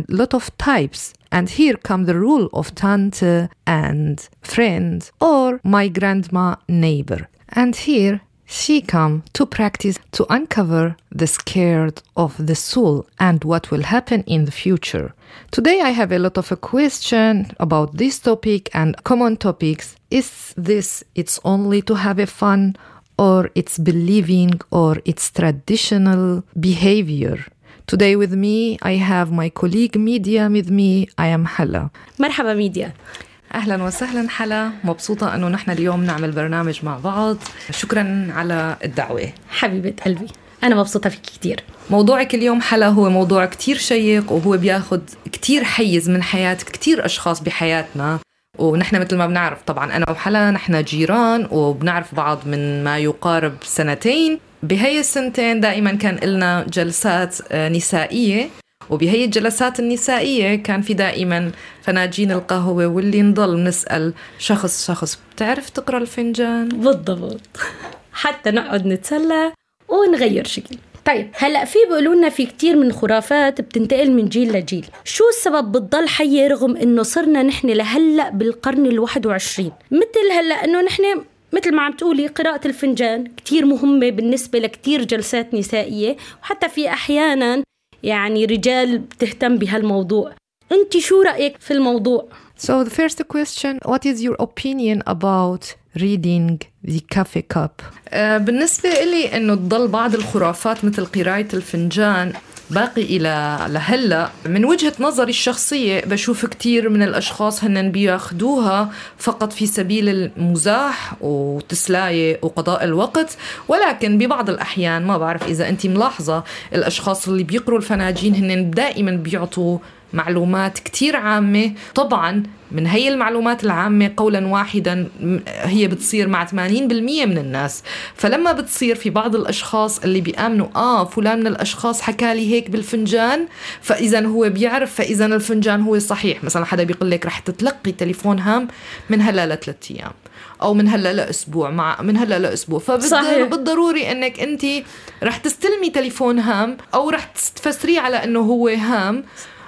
lot of types. And here come the rule of tante and friend or my grandma neighbor. And here she come to practice to uncover the scared of the soul and what will happen in the future. Today I have a lot of a question about this topic and common topics. Is this it's only to have a fun, or it's believing, or it's traditional behavior? Today with me I have my colleague Media with me. I am Hala. مرحبا ميديا. أهلا وسهلا حلا، مبسوطة أنه نحن اليوم نعمل برنامج مع بعض. شكرا على الدعوة حبيبة قلبي، أنا مبسوطة فيك كتير. موضوعك اليوم حلا هو موضوع كتير شيق، وهو بياخد كتير حيز من حياة كتير أشخاص بحياتنا. ونحن مثل ما بنعرف طبعا أنا وحلا نحن جيران وبنعرف بعض من ما يقارب 2 سنين. بهي السنتين دائما كان لنا جلسات نسائية، وبهي الجلسات النسائية كان في دائما فناجين القهوة، واللي نضل نسأل شخص بتعرف تقرأ الفنجان؟ بالضبط، حتى نقعد نتسلى ونغير شكل. طيب هلأ في بيقولولنا في كتير من خرافات بتنتقل من جيل لجيل. شو السبب بتضل حية رغم إنه صرنا نحن لهلأ بالقرن 21؟ مثل هلأ إنه نحن مثل ما عم تقولي قراءة الفنجان كتير مهمة بالنسبة لكتير جلسات نسائية، وحتى في أحيانا يعني رجال بتهتم بهالموضوع. أنت شو رأيك في الموضوع؟ So the first question, what is your opinion about reading the coffee cup? بالنسبة إلي إنه تضل بعض الخرافات مثل قراءة الفنجان باقي إلى لهلا. من وجهة نظري الشخصية بشوف كتير من الأشخاص هنن بياخدوها فقط في سبيل المزاح وتسلاية وقضاء الوقت، ولكن ببعض الأحيان ما بعرف إذا أنت ملاحظة الأشخاص اللي بيقروا الفناجين هنن دائما بيعطوا معلومات كتير عامة. طبعا من هي المعلومات العامة قولا واحدا هي بتصير مع 80% من الناس. فلما بتصير في بعض الأشخاص اللي بيآمنوا فلان من الأشخاص حكى لي هيك بالفنجان فإذا هو بيعرف، فإذا الفنجان هو صحيح. مثلا حدا بيقول لك رح تتلقي تليفون هام من هلا ل3 أيام، أو من هلا لأسبوع، من هلا لأسبوع، فبالضروري أنك أنت رح تستلمي تليفون هام أو رح تفسريه على أنه هو هام.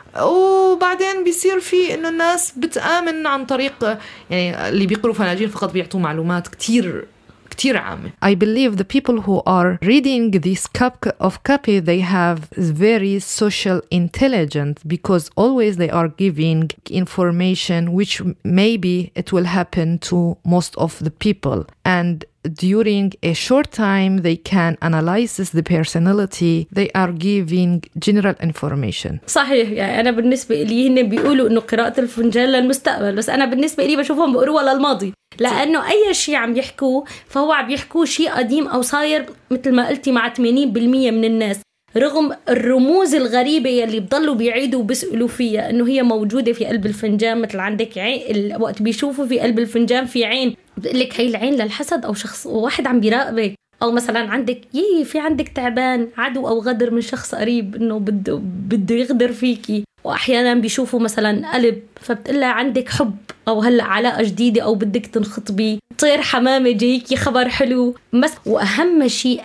وبعدين بيصير في إنه الناس بتآمن عن طريق يعني اللي بيقروا فناجين فقط بيعطوا معلومات كتير عامة. I believe the people who are reading this cup of coffee they have very social intelligence, because always they are giving information which maybe it will happen to most of the people, and during a short time they can analyze the personality. They are giving general information. صحيح. يعني أنا بالنسبة لي هن بيقولوا إنه قراءة الفنجان للمستقبل، بس أنا بالنسبة لي بشوفهم بيقولوا للماضي، لأنه أي شيء عم يحكوه فهو عم يحكوه شيء قديم أو صاير مثل ما قلتي مع 80% من الناس، رغم الرموز الغريبة يلي بضلوا بيعيدوا وبيسألوا فيها إنه هي موجودة في قلب الفنجان. مثل عندك عين، وقت بيشوفوا في قلب الفنجان في عين بتقلك هي العين للحسد أو شخص واحد عم بيراقبك، أو مثلا عندك في عندك تعبان عدو أو غدر من شخص قريب إنه بده يغدر فيكي. وأحيانا بيشوفوا مثلا قلب فبتقلها عندك حب أو هلأ علاقة جديدة أو بدك تنخطبي. طير حمامة جايكي خبر حلو. بس وأهم شيء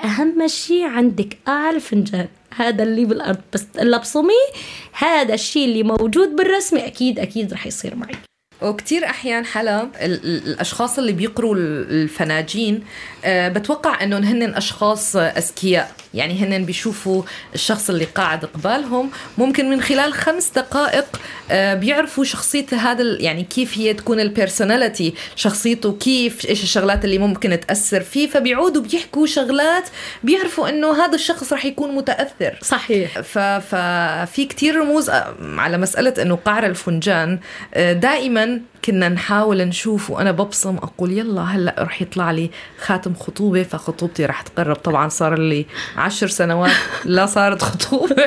عندك الفنجان هذا اللي بالأرض، بس إلا بصمي هذا الشيء اللي موجود بالرسم أكيد رح يصير معي. وكتير أحيان حلا الأشخاص اللي بيقروا الفناجين بتوقع أنه هن أشخاص أذكياء، يعني هن بيشوفوا الشخص اللي قاعد قبالهم ممكن من خلال 5 دقائق بيعرفوا شخصية هذا، يعني كيف هي تكون البيرسوناليتي، شخصيته كيف، إيش الشغلات اللي ممكن تأثر فيه، فبيعودوا بيحكوا شغلات بيعرفوا أنه هذا الشخص رح يكون متأثر. صحيح. ففي كتير رموز على مسألة أنه قعر الفنجان. دائما كنا نحاول نشوف، وأنا ببصم أقول يلا هلأ رح يطلع لي خاتم خطوبة، فخطوبتي رح تقرب. طبعا صار لي 10 سنوات لا صارت خطوبة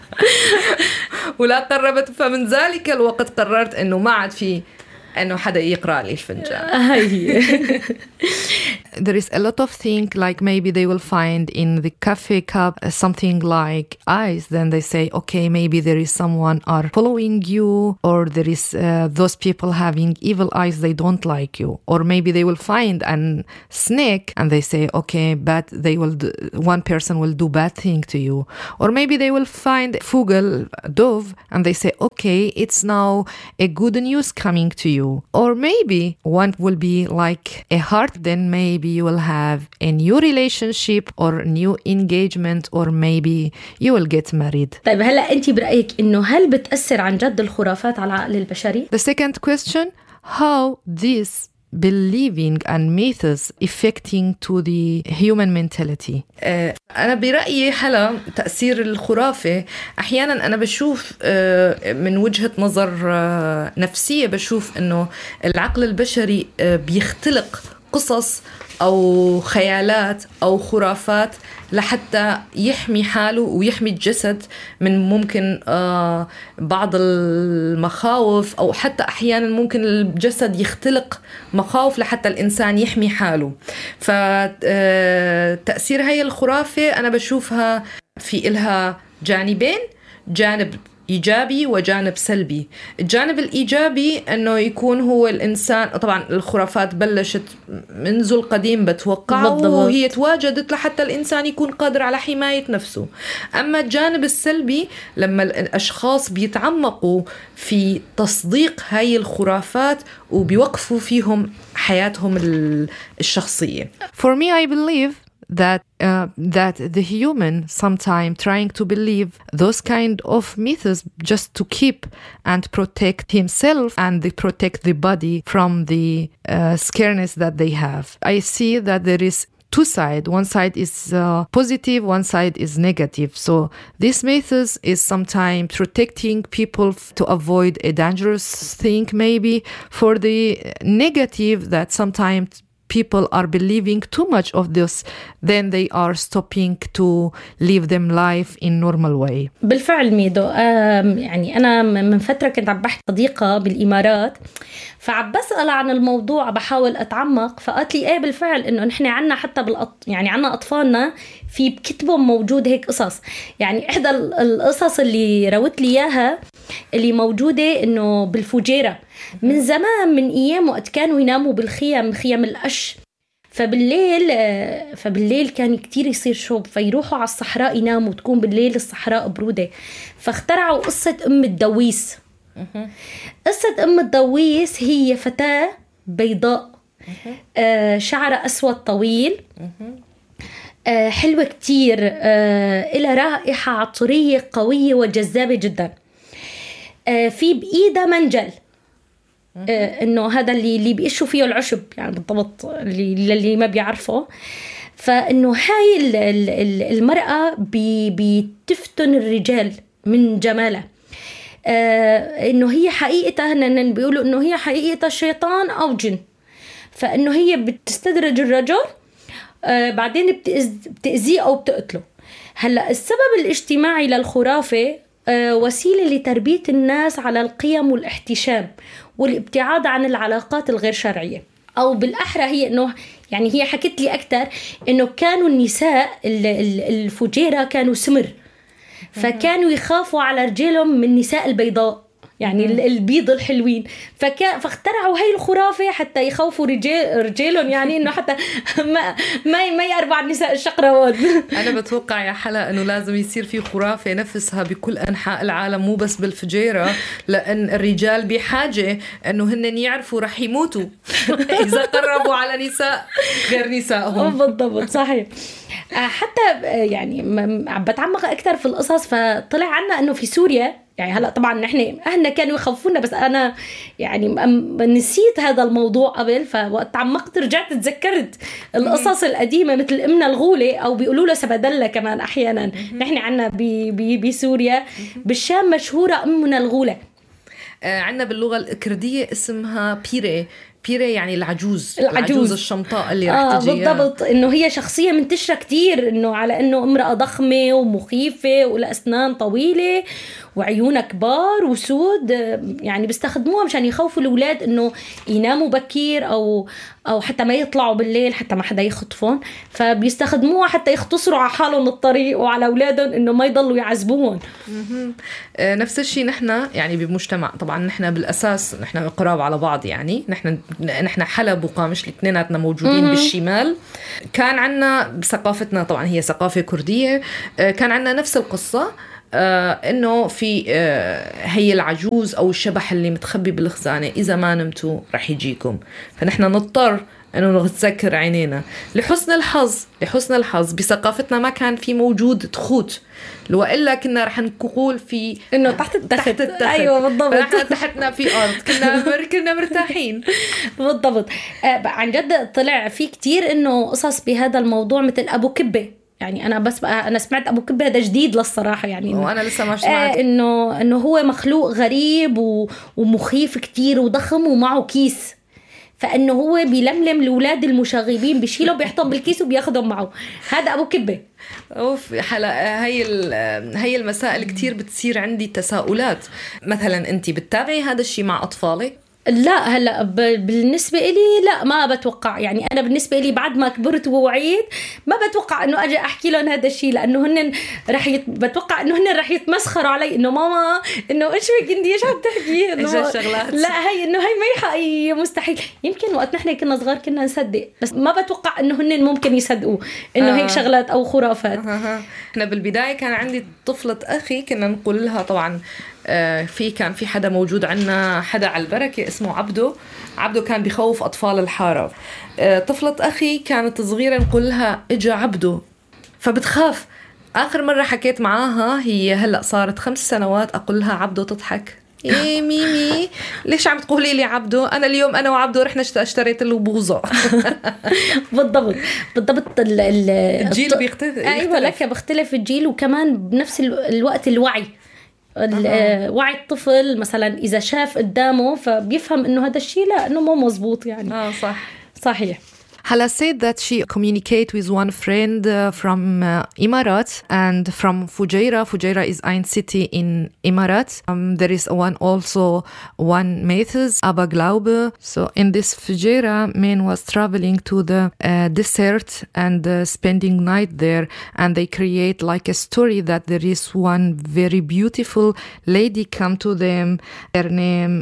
ولا قربت. فمن ذلك الوقت قررت أنه ما عاد في أنه حدا يقرأ لي الفنجان. there is a lot of things, like maybe they will find in the coffee cup something like eyes. Then they say, okay, maybe there is someone are following you, or there is those people having evil eyes, they don't like you. Or maybe they will find a snake and they say, okay, but one person will do bad thing to you. Or maybe they will find Vogel, dove, and they say, okay, it's now a good news coming to you. Or maybe one will be like a heart, then maybe you will have a new relationship or new engagement, or maybe you will get married. طيب هلا أنت برأيك إنه هل بتأثر عن جد الخرافات على العقل البشري؟ The second question, how this believing and myths affecting to the human mentality. أنا برأيي حلا تأثير الخرافة أحيانا أنا بشوف من وجهة نظر نفسية، بشوف إنه العقل البشري بيختلق قصص أو خيالات أو خرافات لحتى يحمي حاله ويحمي الجسد من ممكن بعض المخاوف، أو حتى أحيانا ممكن الجسد يختلق مخاوف لحتى الإنسان يحمي حاله. فتأثير هاي الخرافة أنا بشوفها في إلها جانبين، جانب إيجابي وجانب سلبي. الجانب الإيجابي أنه يكون هو الإنسان، طبعا الخرافات بلشت منذ القديم بتوقع، وهي تواجدت لحتى الإنسان يكون قادر على حماية نفسه. أما الجانب السلبي لما الأشخاص بيتعمقوا في تصديق هاي الخرافات وبيوقفوا فيهم حياتهم الشخصية. For me, I believe that the human sometimes trying to believe those kind of myths just to keep and protect himself and protect the body from the scariness that they have. I see that there is two sides. One side is positive, one side is negative. So this method is sometimes protecting people to avoid a dangerous thing, maybe. For the negative, that sometimes people are believing too much of this, then they are stopping to live them life in normal way. بالفعل ميدو، يعني أنا من فترة كنت عم بحكي صديقة بالإمارات، فعم بسأل عن الموضوع، بحاول أتعمق، فقالت لي إيه بالفعل إنه نحن عنا حتى يعني عنا أطفالنا في بكتبهم موجود هيك قصص. يعني إحدى القصص اللي روت لي إياها اللي موجودة إنه بالفجيرة من زمان، من أيام وقت كانوا يناموا بالخيام، خيام القش، فبالليل كان كتير يصير شوب، فيروحوا على الصحراء يناموا، تكون بالليل الصحراء برودة، فاخترعوا قصة أم الدويس. قصة أم الدويس هي فتاة بيضاء، شعرها أسود طويل، حلوة كتير، إلها رائحة عطرية قوية وجذابة جدا، في بإيدها منجل، إنه هذا اللي بيقشوا فيه العشب، يعني بالضبط اللي ما بيعرفه. فإنه هاي المرأة بتفتن الرجال من جمالها، إنه هي حقيقتها، هن بيقولوا إنه هي حقيقتها شيطان أو جن، فإنه هي بتستدرج الرجل، بعدين بتأذيه أو بتقتله. هلأ السبب الاجتماعي للخرافة وسيلة لتربية الناس على القيم والاحتشام والابتعاد عن العلاقات الغير شرعية، أو بالأحرى هي إنه يعني هي حكت لي أكتر إنه كانوا النساء الفجيرة كانوا سمر، فكانوا يخافوا على رجالهم من النساء البيضاء، يعني البيض الحلوين، فاخترعوا هاي الخرافة حتى يخوفوا رجالهم، يعني إنه حتى ما يقربوا على النساء الشقراوات. أنا بتوقع يا حلا إنه لازم يصير في خرافة نفسها بكل أنحاء العالم، مو بس بالفجيرة، لأن الرجال بحاجة إنه هن يعرفوا رح يموتوا إذا قربوا على نساء غير نسائهم. بالضبط، صحيح. حتى يعني بتعمق أكثر في القصص، فطلع عنا إنه في سوريا، يعني هلأ طبعا نحن أهلنا كانوا يخوفونا، بس أنا يعني نسيت هذا الموضوع قبل، فوقت تعمقت رجعت تذكرت القصص القديمة، مثل أمنا الغولة، أو بيقولوا لها سبدلة كمان أحيانا. نحن عنا بسوريا، بالشام مشهورة أمنا الغولة. عنا باللغة الكردية اسمها بيري. بيري يعني العجوز الشمطاء اللي رح تجي. بالضبط، انه هي شخصية منتشرة كتير، انه على انه امرأة ضخمة ومخيفة والاسنان طويلة وعيونها كبار وسود، يعني بيستخدموها مشان يخوفوا الاولاد انه يناموا بكير او حتى ما يطلعوا بالليل حتى ما حدا يخطفهم، فبيستخدموها حتى يختصروا على حالهم الطريق وعلى اولادهم انه ما يضلوا يعذبوهم. نفس الشيء نحن يعني بمجتمع، طبعا نحن بالاساس نحن قراب على بعض، يعني نحن حلب وقامش الاثنيناتنا موجودين بالشمال. كان عنا بثقافتنا، طبعا هي ثقافة كردية، كان عنا نفس القصة، انه في هي العجوز او الشبح اللي متخبي بالخزانة، اذا ما نمتوا رح يجيكم. فنحن نضطر انه نتذكر عينينا. لحسن الحظ بثقافتنا ما كان في موجود تخوت، لو إلا كنا رح نقول في انه تحت التخت. ايوه بالضبط، فنحن تحتنا في ارض كنا مرتاحين. بالضبط. عن جد طلع في كتير انه قصص بهذا الموضوع، مثل ابو كبة. يعني انا سمعت ابو كبة، هذا جديد للصراحه، يعني وانا لسه ما سمعت. انه هو مخلوق غريب ومخيف كتير وضخم ومعه كيس، فانه هو بيلملم الاولاد المشاغبين، بيشيلهم بيحطهم بالكيس وبياخدهم معه. هذا ابو كبة. اوف هي المسائل كتير بتصير عندي تساؤلات. مثلا انت بتتابعي هذا الشيء مع اطفالك؟ لا، هلا بالنسبه لي لا، ما بتوقع. يعني انا بالنسبه لي بعد ما كبرت ووعيت ما بتوقع انه اجي احكي لهم هذا الشيء، لانه هن بتوقع انه هن رح يتمسخروا علي، انه ماما انه ايش بك انت ايش عم تحكي، لا هي انه هي ما حقيقيه، مستحيل. يمكن وقت نحن كنا صغار كنا نصدق، بس ما بتوقع انه هن ممكن يصدقوا انه هيك شغلات او خرافات. احنا بالبدايه كان عندي طفله اخي، كنا نقول لها طبعا كان في حدا موجود عنا، حدا على البركة اسمه عبدو كان بيخوف أطفال الحارة. طفلة أخي كانت صغيرة، نقول لها إجا عبدو، فبتخاف. آخر مرة حكيت معاها، هي هلأ صارت 5 سنوات، أقول لها عبدو، تضحك. إيه ميمي ليش عم تقولي لي عبدو؟ أنا اليوم أنا وعبدو رحنا اشتريت له بوظة. بالضبط الجيل بيختلف. أيوة لك بيختلف الجيل، وكمان بنفس الوقت الوعي. وعي الطفل مثلا إذا شاف قدامه فبيفهم إنه هذا الشيء لا، إنه مو مزبوط يعني. صحيح. Hala said that she communicate with one friend from Emirates and from Fujairah. Fujairah is ein city in Emirates. There is one Mathis, Abba Glaube. So in this Fujairah, man was traveling to the desert and spending night there. And they create like a story that there is one very beautiful lady come to them. Her name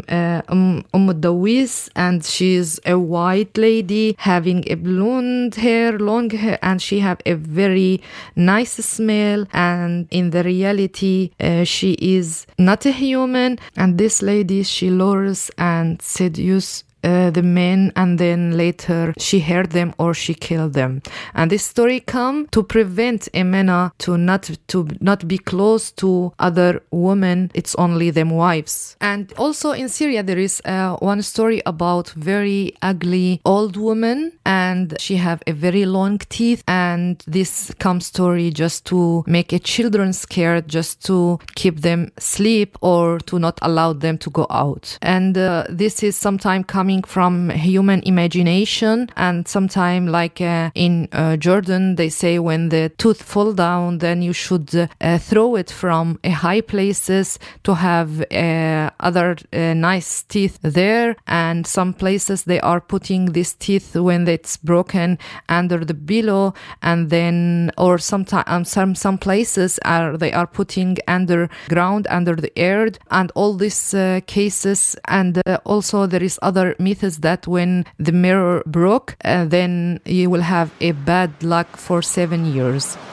Dawiz, and she's a white lady having a blonde hair, long hair, and she have a very nice smell, and in the reality she is not a human. And this lady, she lures and seduce the men, and then later she hurt them or she killed them. And this story come to prevent Emena to not be close to other women. It's only them wives. And also in Syria there is one story about very ugly old woman, and she have a very long teeth, and this come story just to make a children scared, just to keep them sleep or to not allow them to go out. And this is sometime coming from human imagination, and sometime like in Jordan they say when the tooth fall down, then you should throw it from a high places to have other nice teeth there. And some places they are putting this teeth when it's broken under the pillow, and then or some places they are putting underground under the earth, and all these cases. And also there is other myths that when the mirror broke, then you will have a bad luck for 7 years.